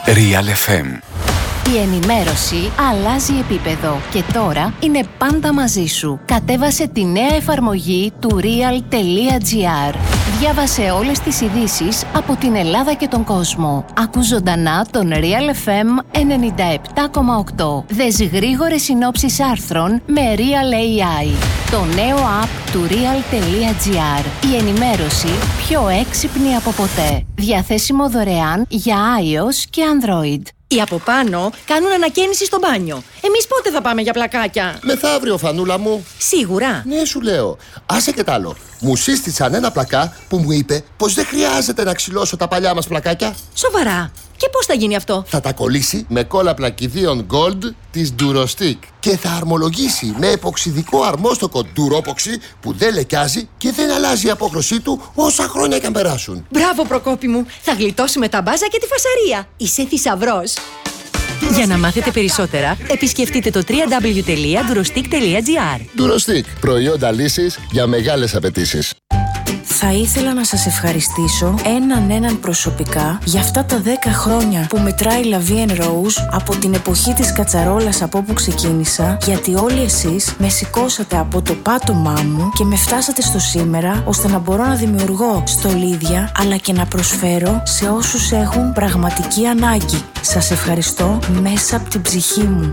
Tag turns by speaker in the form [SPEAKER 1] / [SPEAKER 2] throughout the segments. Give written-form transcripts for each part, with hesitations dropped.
[SPEAKER 1] Real FM.
[SPEAKER 2] Η ενημέρωση αλλάζει επίπεδο και τώρα είναι πάντα μαζί σου. Κατέβασε τη νέα εφαρμογή του real.gr. Διάβασε όλες τις ειδήσεις από την Ελλάδα και τον κόσμο. Άκου ζωντανά τον Real FM 97,8. Δες γρήγορες συνόψεις άρθρων με Real AI. Το νέο app του real.gr. Η ενημέρωση πιο έξυπνη από ποτέ. Διαθέσιμο δωρεάν για iOS και Android.
[SPEAKER 3] Οι από πάνω κάνουν ανακαίνιση στο μπάνιο. Εμείς πότε θα πάμε για πλακάκια?
[SPEAKER 4] Μεθαύριο, Φανούλα μου.
[SPEAKER 3] Σίγουρα?
[SPEAKER 4] Ναι, σου λέω. Άσε και τ' άλλο. Μου σύστησαν ένα πλακά που μου είπε πως δεν χρειάζεται να ξυλώσω τα παλιά μας πλακάκια.
[SPEAKER 3] Σοβαρά? Και πώς θα γίνει αυτό?
[SPEAKER 4] Θα τα κολλήσει με κόλλα πλακιδίων Gold της Durostick και θα αρμολογήσει με εποξιδικό αρμόστοκο Duropoxy που δεν λεκιάζει και δεν αλλάζει η απόχρωσή του όσα χρόνια και αν περάσουν.
[SPEAKER 3] Μπράβο, Προκόπη μου. Θα γλιτώσουμε τα μπάζα και τη φασαρία. Είσαι θησαυρός. Για να μάθετε περισσότερα, επισκεφτείτε το www.durostick.gr.
[SPEAKER 4] Durostick. Προϊόντα λύσης για μεγάλες απαιτήσεις.
[SPEAKER 5] Θα ήθελα να σας ευχαριστήσω έναν προσωπικά για αυτά τα 10 χρόνια που μετράει La Vie en Rose από την εποχή της κατσαρόλας από όπου ξεκίνησα, γιατί όλοι εσείς με σηκώσατε από το πάτωμά μου και με φτάσατε στο σήμερα, ώστε να μπορώ να δημιουργώ στολίδια αλλά και να προσφέρω σε όσους έχουν πραγματική ανάγκη. Σας ευχαριστώ μέσα από την ψυχή μου.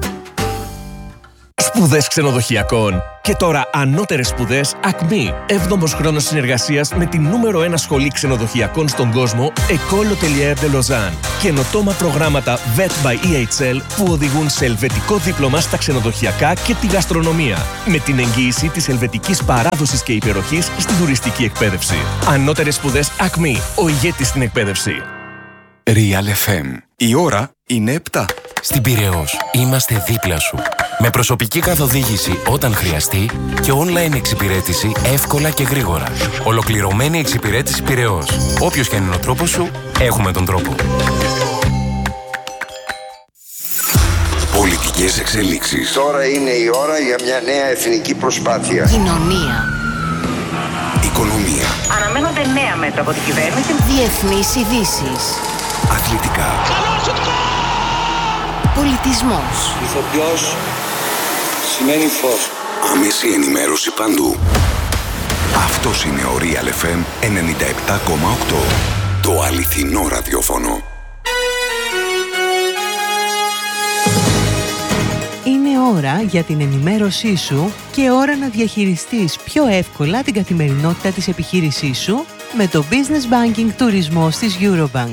[SPEAKER 6] Σπουδές ξενοδοχειακών. Και τώρα ανώτερες σπουδές Acme. 7ος χρόνος συνεργασίας με την νούμερο 1 σχολή ξενοδοχειακών στον κόσμο, École Hôtelière de Lausanne. Καινοτόμα προγράμματα VET by EHL που οδηγούν σε ελβετικό δίπλωμα στα ξενοδοχειακά και τη γαστρονομία. Με την εγγύηση της ελβετικής παράδοσης και υπεροχής στην τουριστική εκπαίδευση. Ανώτερες σπουδές Acme. Ο ηγέτης στην εκπαίδευση.
[SPEAKER 1] Real FM. Η ώρα είναι 7.
[SPEAKER 7] Στην Πειραιώς είμαστε δίπλα σου. Με προσωπική καθοδήγηση όταν χρειαστεί και online εξυπηρέτηση εύκολα και γρήγορα. Ολοκληρωμένη εξυπηρέτηση Πειραιώς. Όποιος και αν είναι ο τρόπος σου, έχουμε τον τρόπο.
[SPEAKER 1] Πολιτικές εξελίξεις.
[SPEAKER 8] Τώρα είναι η ώρα για μια νέα εθνική προσπάθεια.
[SPEAKER 2] Κοινωνία.
[SPEAKER 1] Οικονομία.
[SPEAKER 9] Αναμένονται νέα μέτρα από την κυβέρνηση.
[SPEAKER 2] Διεθνείς ειδήσεις.
[SPEAKER 1] Αθλητικά.
[SPEAKER 2] Πολιτισμός.
[SPEAKER 10] Ηθοποιός σημαίνει φως.
[SPEAKER 1] Άμεση ενημέρωση παντού. Αυτός είναι ο Real FM 97,8. Το αληθινό ραδιόφωνο.
[SPEAKER 11] Είναι ώρα για την ενημέρωσή σου και ώρα να διαχειριστείς πιο εύκολα την καθημερινότητα της επιχείρησής σου με το Business Banking Τουρισμός της Eurobank.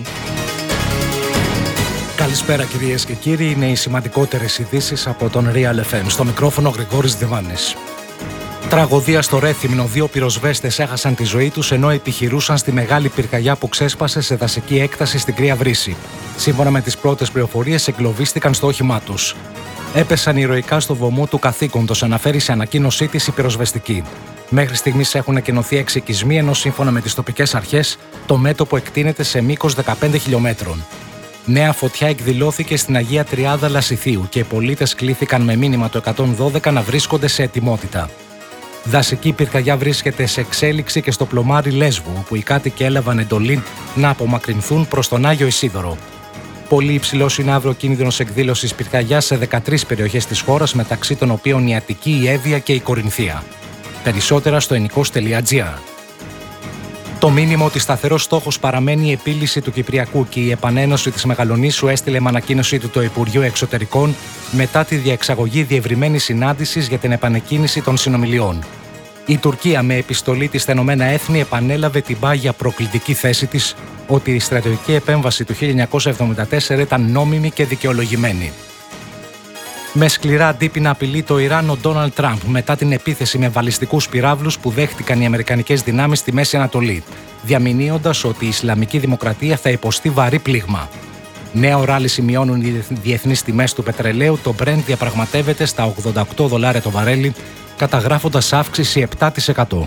[SPEAKER 12] Καλησπέρα κυρίες και κύριοι, είναι οι σημαντικότερες ειδήσεις από τον Real FM. Στο μικρόφωνο Γρηγόρης Διβάνης. Τραγωδία στο Ρέθυμνο, 2 πυροσβέστες έχασαν τη ζωή τους ενώ επιχειρούσαν στη μεγάλη πυρκαγιά που ξέσπασε σε δασική έκταση στην Κρύα Βρύση. Σύμφωνα με τις πρώτες πληροφορίες, εγκλωβίστηκαν στο όχημά τους. Έπεσαν ηρωικά στο βωμό του καθήκοντος, αναφέρει σε ανακοίνωσή της η πυροσβεστική. Μέχρι στιγμής έχουν εκενωθεί 6 οικισμοί, ενώ σύμφωνα με τις τοπικές αρχές, το μέτωπο εκτείνεται σε μήκος 15 χιλιόμετρων. Νέα φωτιά εκδηλώθηκε στην Αγία Τριάδα Λασιθίου και οι πολίτες κλήθηκαν με μήνυμα το 112 να βρίσκονται σε ετοιμότητα. Δασική πυρκαγιά βρίσκεται σε εξέλιξη και στο πλωμάρι Λέσβου, όπου οι κάτοικοι έλαβαν εντολή να απομακρυνθούν προς τον Άγιο Ισίδωρο. Πολύ υψηλός είναι αύριο κίνδυνος εκδήλωσης πυρκαγιάς σε 13 περιοχές της χώρας, μεταξύ των οποίων η Αττική, η Εύβοια και η Κορινθία. Περισσότερα στο enikos.gr. Το μήνυμα ότι σταθερός στόχος παραμένει η επίλυση του Κυπριακού και η επανένωση της Μεγαλονήσου έστειλε με ανακοίνωσή του το Υπουργείο Εξωτερικών μετά τη διεξαγωγή διευρυμένης συνάντησης για την επανεκκίνηση των συνομιλιών. Η Τουρκία με επιστολή της στα Ηνωμένα Έθνη επανέλαβε την πάγια προκλητική θέση της ότι η στρατιωτική επέμβαση του 1974 ήταν νόμιμη και δικαιολογημένη. Με σκληρά αντίπεινα απειλεί το Ιράν ο Ντόναλντ Τραμπ μετά την επίθεση με βαλιστικούς πυράβλους που δέχτηκαν οι αμερικανικές δυνάμεις στη Μέση Ανατολή, διαμηνύοντας ότι η Ισλαμική Δημοκρατία θα υποστεί βαρύ πλήγμα. Νέα οράλη σημειώνουν οι διεθνείς τιμές του πετρελαίου, το Brent διαπραγματεύεται στα $88 το βαρέλι, καταγράφοντας αύξηση 7%.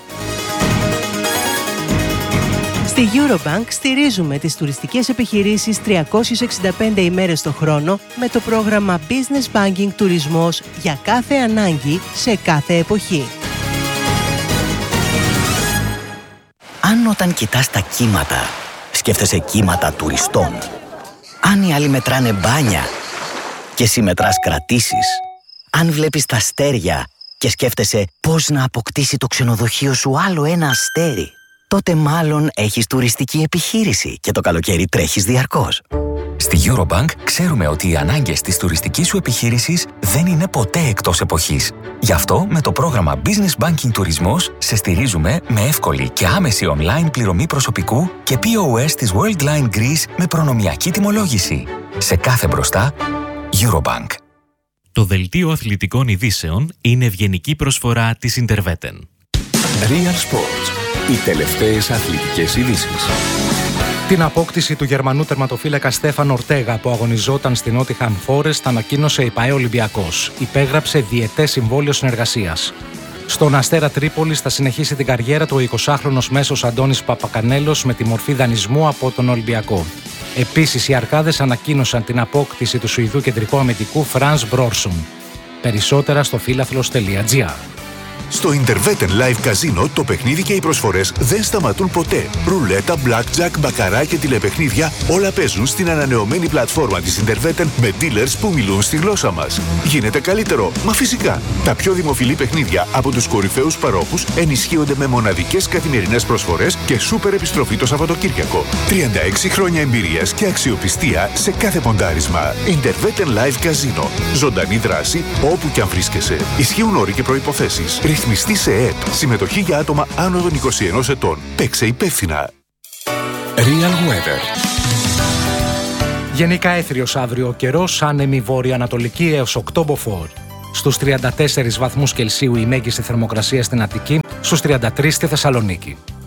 [SPEAKER 11] Στη Eurobank στηρίζουμε τις τουριστικές επιχειρήσεις 365 ημέρες το χρόνο με το πρόγραμμα Business Banking Τουρισμός για κάθε ανάγκη σε κάθε εποχή.
[SPEAKER 13] Αν όταν κοιτάς τα κύματα, σκέφτεσαι κύματα τουριστών. Αν οι άλλοι μετράνε μπάνια και εσύ μετράς κρατήσεις, αν βλέπεις τα αστέρια και σκέφτεσαι πώς να αποκτήσει το ξενοδοχείο σου άλλο ένα αστέρι, τότε μάλλον έχεις τουριστική επιχείρηση και το καλοκαίρι τρέχεις διαρκώς.
[SPEAKER 14] Στη Eurobank ξέρουμε ότι οι ανάγκες της τουριστικής σου επιχείρησης δεν είναι ποτέ εκτός εποχής. Γι' αυτό με το πρόγραμμα Business Banking Τουρισμός σε στηρίζουμε με εύκολη και άμεση online πληρωμή προσωπικού και POS της Worldline Greece με προνομιακή τιμολόγηση. Σε κάθε μπροστά, Eurobank.
[SPEAKER 15] Το δελτίο αθλητικών ειδήσεων είναι ευγενική προσφορά της Interveten.
[SPEAKER 1] Real Sports. Οι τελευταίες αθλητικές ειδήσεις.
[SPEAKER 12] Την απόκτηση του Γερμανού τερματοφύλακα Στέφαν Ορτέγα που αγωνιζόταν στην Nottingham Forest ανακοίνωσε η ΠΑΕ Ολυμπιακός. Υπέγραψε διετές συμβόλαιο συνεργασίας. Στον Αστέρα Τρίπολης θα συνεχίσει την καριέρα του ο 20χρονος μέσος Αντώνης Παπακανέλος με τη μορφή δανεισμού από τον Ολυμπιακό. Επίσης, οι Αρκάδες ανακοίνωσαν την απόκτηση του Σουηδού κεντρικού αμυντικού Φρανς Μπρόρσον. Περισσότερα στο φίλαθλος.gr.
[SPEAKER 16] Στο Interveten Live Casino το παιχνίδι και οι προσφορές δεν σταματούν ποτέ. Ρουλέτα, blackjack, μπακαρά και τηλεπαιχνίδια όλα παίζουν στην ανανεωμένη πλατφόρμα της Interveten με dealers που μιλούν στη γλώσσα μας. Γίνεται καλύτερο, μα φυσικά. Τα πιο δημοφιλή παιχνίδια από τους κορυφαίους παρόχους ενισχύονται με μοναδικές καθημερινές προσφορές και σούπερ επιστροφή το Σαββατοκύριακο. 36 χρόνια εμπειρίας και αξιοπιστία σε κάθε ποντάρισμα. Interveten Live Casino. Ζωντανή δράση όπου και αν βρίσκεσαι. Ισχύουν όροι και προϋποθέσεις. Ρυθμιστή σε ΕΕΠ. Συμμετοχή για άτομα άνω των 21 ετών. Παίξε υπεύθυνα.
[SPEAKER 1] Real Weather.
[SPEAKER 12] Γενικά έθριος αύριο, καιρός άνεμη βόρεια-ανατολική έως 8 μποφόρ. Στους 34 βαθμούς Κελσίου η μέγιστη θερμοκρασία στην Αττική, στους 33 στη Θεσσαλονίκη.